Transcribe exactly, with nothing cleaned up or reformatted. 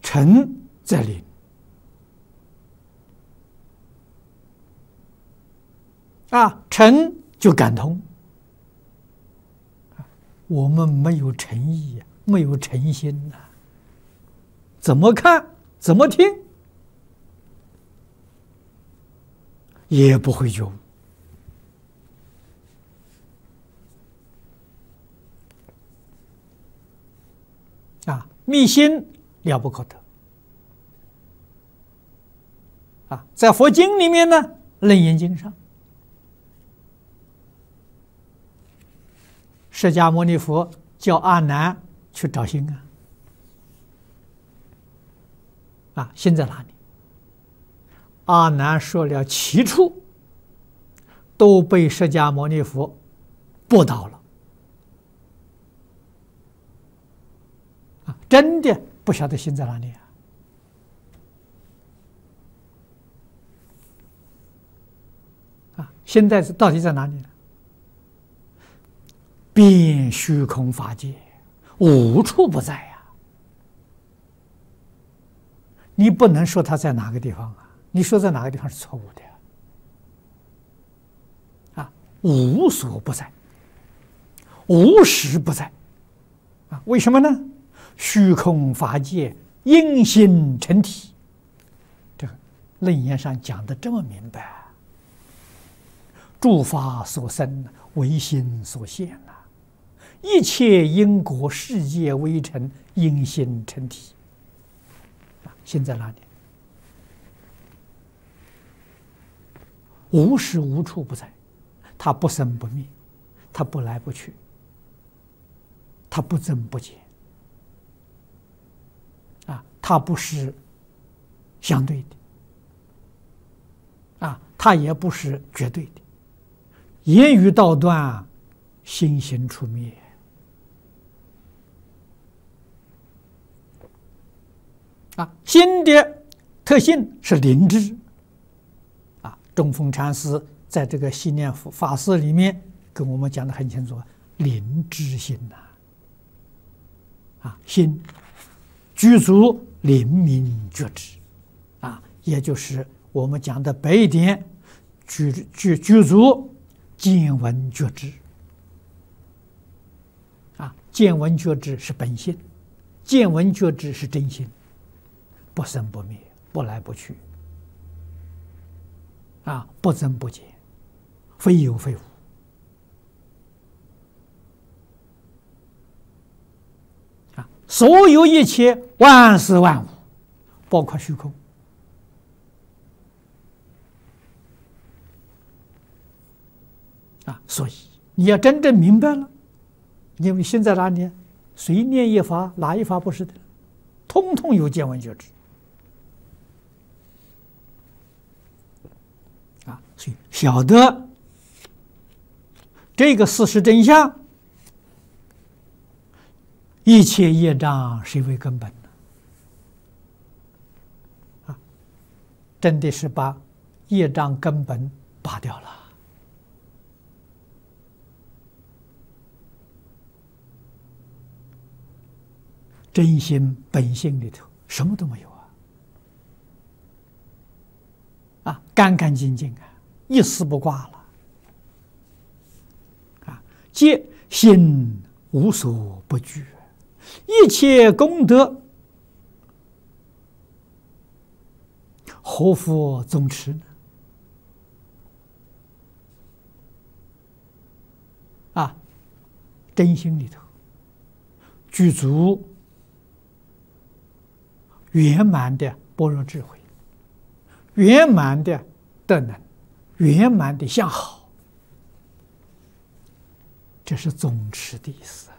诚则灵。啊，诚就感通。我们没有诚意，没有诚心呐、啊，怎么看怎么听也不会觉悟。啊，密心了不可得。啊，在佛经里面呢，《楞严经》上，释迦牟尼佛叫阿难去找心啊。啊，心在哪里？阿难说了七处，都被释迦牟尼佛驳倒了。啊，真的不晓得心在哪里啊！啊，现在到底在哪里呢？遍虚空法界，无处不在呀、啊！你不能说它在哪个地方啊？你说在哪个地方是错误的啊！无所不在，无时不在啊！为什么呢？虚空法界因心成体，这个楞严上讲的这么明白。诸法所生，唯心所现呐、啊！一切因果世界微尘，因心成体。啊，心在哪里？无时无处不在，它不生不灭，它不来不去，它不增不减。啊，它不是相对的，啊，它也不是绝对的。言语道断，心行出灭。啊，心的特性是灵知。啊，中峰禅师在这个系念法师里面跟我们讲得很清楚，灵知心呐、啊。啊，心具足灵明觉知，啊，也就是我们讲的白一点，具具具足见闻觉知。啊，见闻觉知是本性，见闻觉知是真心，不生不灭，不来不去，啊，不增不减，非有非无。啊，所有一切万事万物，包括虚空，啊，所以你要真正明白了，因为心在哪里？随念一法，哪一法不是的？通通有见闻觉知。啊，所以晓得这个事实真相，一切业障谁为根本呢？啊，真的是把业障根本拔掉了。真心本性里头什么都没有啊！啊，干干净净啊，一丝不挂了。啊，皆心无所不具，一切功德何复总持呢？啊，真心里头具足圆满的般若智慧，圆满的德能，圆满的相好，这是总持的意思。